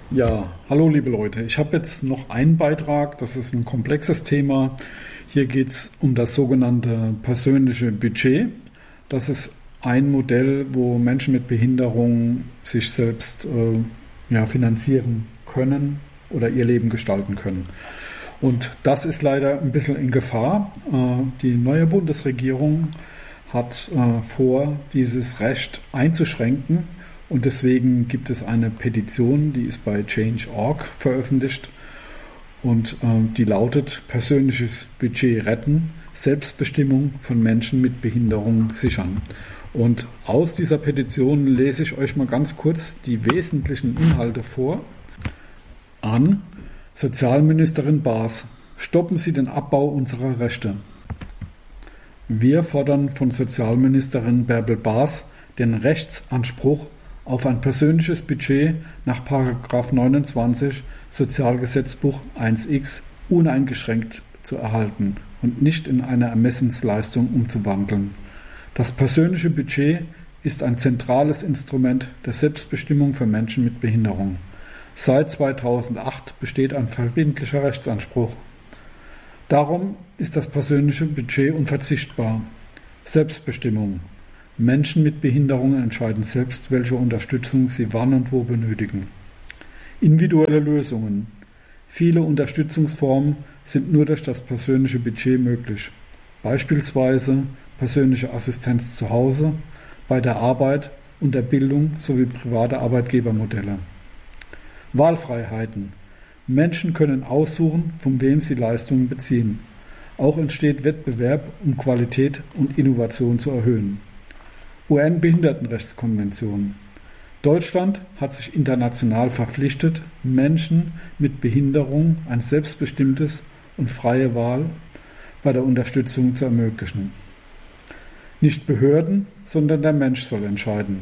Ja, hallo liebe Leute. Ich habe jetzt noch einen Beitrag, das ist ein komplexes Thema. Hier geht es um das sogenannte persönliche Budget. Das ist ein Modell, wo Menschen mit Behinderung sich selbst finanzieren können oder ihr Leben gestalten können. Und das ist leider ein bisschen in Gefahr. Die neue Bundesregierung hat vor, dieses Recht einzuschränken. Und deswegen gibt es eine Petition, die ist bei Change.org veröffentlicht. Und die lautet: Persönliches Budget retten, Selbstbestimmung von Menschen mit Behinderung sichern. Und aus dieser Petition lese ich euch mal ganz kurz die wesentlichen Inhalte vor. An Sozialministerin Baas: Stoppen Sie den Abbau unserer Rechte. Wir fordern von Sozialministerin Bärbel Baas den Rechtsanspruch auf ein persönliches Budget nach § 29 Sozialgesetzbuch 1x uneingeschränkt zu erhalten und nicht in eine Ermessensleistung umzuwandeln. Das persönliche Budget ist ein zentrales Instrument der Selbstbestimmung für Menschen mit Behinderung. Seit 2008 besteht ein verbindlicher Rechtsanspruch. Darum ist das persönliche Budget unverzichtbar. Selbstbestimmung. Menschen mit Behinderungen entscheiden selbst, welche Unterstützung sie wann und wo benötigen. Individuelle Lösungen. Viele Unterstützungsformen sind nur durch das persönliche Budget möglich. Beispielsweise persönliche Assistenz zu Hause, bei der Arbeit und der Bildung sowie private Arbeitgebermodelle. Wahlfreiheiten. Menschen können aussuchen, von wem sie Leistungen beziehen. Auch entsteht Wettbewerb, um Qualität und Innovation zu erhöhen. UN-Behindertenrechtskonvention. Deutschland hat sich international verpflichtet, Menschen mit Behinderung ein selbstbestimmtes und freie Wahl bei der Unterstützung zu ermöglichen. Nicht Behörden, sondern der Mensch soll entscheiden.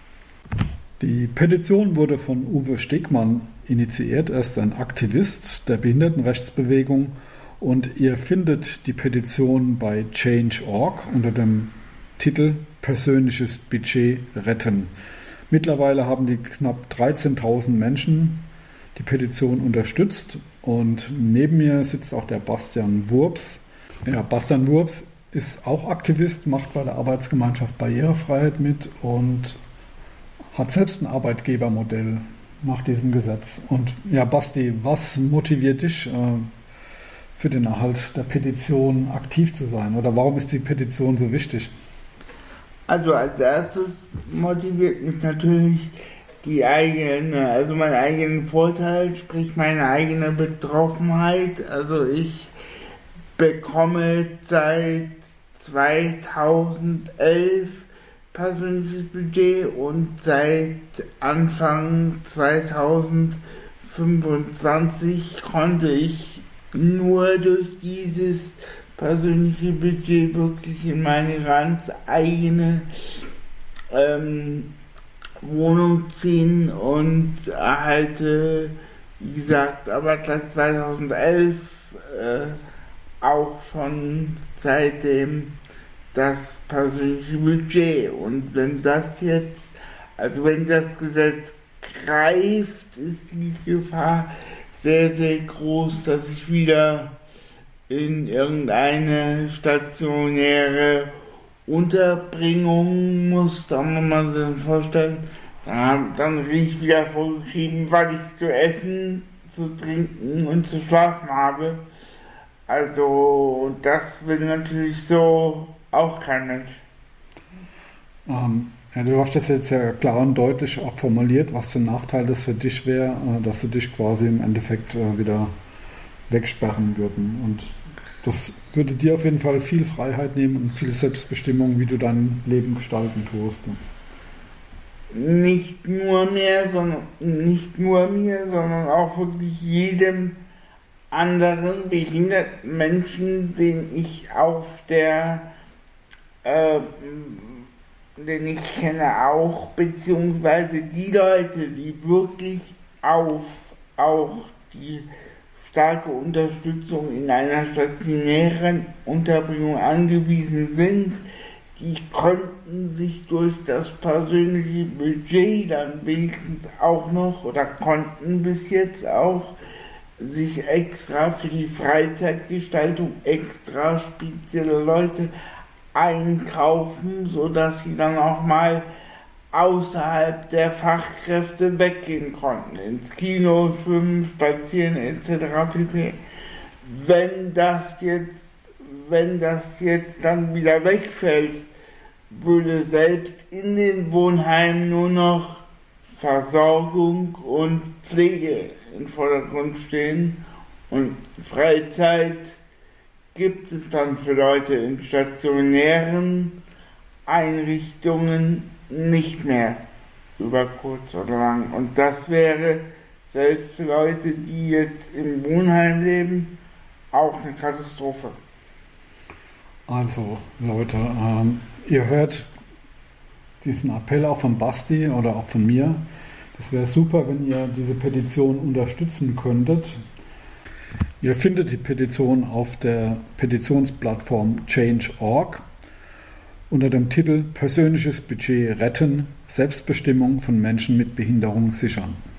Die Petition wurde von Uwe Stegmann initiiert. Er ist ein Aktivist der Behindertenrechtsbewegung und ihr findet die Petition bei Change.org unter dem Titel Persönliches Budget retten. Mittlerweile haben die knapp 13.000 Menschen die Petition unterstützt und neben mir sitzt auch der Bastian Wurps. Ja, Bastian Wurps ist auch Aktivist, macht bei der Arbeitsgemeinschaft Barrierefreiheit mit und hat selbst ein Arbeitgebermodell nach diesem Gesetz. Und ja, Basti, was motiviert dich, für den Erhalt der Petition aktiv zu sein? Oder warum ist die Petition so wichtig? Also als erstes motiviert mich natürlich mein eigener Vorteil, sprich meine eigene Betroffenheit. Also ich bekomme seit 2011 persönliches Budget und seit Anfang 2025 konnte ich nur durch dieses persönliche Budget wirklich in meine ganz eigene Wohnung ziehen und erhalte, wie gesagt, aber seit 2011 auch schon seitdem das persönliche Budget. Und wenn das Gesetz greift, ist die Gefahr sehr, sehr groß, dass ich wieder in irgendeine stationäre Unterbringung muss. Da muss man sich vorstellen, dann kriege ich wieder vorgeschrieben, was ich zu essen, zu trinken und zu schlafen habe. Also das will natürlich so auch kein Mensch. Ja, du hast das jetzt ja klar und deutlich auch formuliert, was für ein Nachteil das für dich wäre, dass sie dich quasi im Endeffekt wieder wegsperren würden. Und das würde dir auf jeden Fall viel Freiheit nehmen und viel Selbstbestimmung, wie du dein Leben gestalten tust. Nicht nur mir, sondern auch wirklich jedem anderen behinderten Menschen, den ich den ich kenne auch, beziehungsweise die Leute, die wirklich auf auch die starke Unterstützung in einer stationären Unterbringung angewiesen sind, die konnten sich durch das persönliche Budget dann wenigstens auch noch, oder konnten bis jetzt auch, sich extra für die Freizeitgestaltung extra spezielle Leute einkaufen, sodass sie dann auch mal außerhalb der Fachkräfte weggehen konnten, ins Kino, schwimmen, spazieren etc. pp. Wenn das jetzt dann wieder wegfällt, würde selbst in den Wohnheimen nur noch Versorgung und Pflege im Vordergrund stehen und Freizeit gibt es dann für Leute in stationären Einrichtungen nicht mehr über kurz oder lang. Und das wäre selbst für Leute, die jetzt im Wohnheim leben, auch eine Katastrophe. Also Leute, ihr hört diesen Appell auch von Basti oder auch von mir. Es wäre super, wenn ihr diese Petition unterstützen könntet. Ihr findet die Petition auf der Petitionsplattform Change.org unter dem Titel Persönliches Budget retten, Selbstbestimmung von Menschen mit Behinderung sichern.